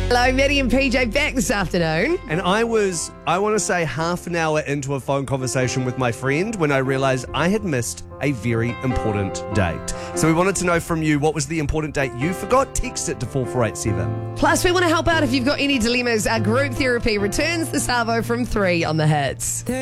Hello, Maddie and PJ back this afternoon. And I want to say half an hour into a phone conversation with my friend when I realised I had missed a very important date. So we wanted to know from you, what was the important date you forgot? Text it to 4487. Plus, we want to help out if you've got any dilemmas. Our group therapy returns this Arvo from 3 on the Hits.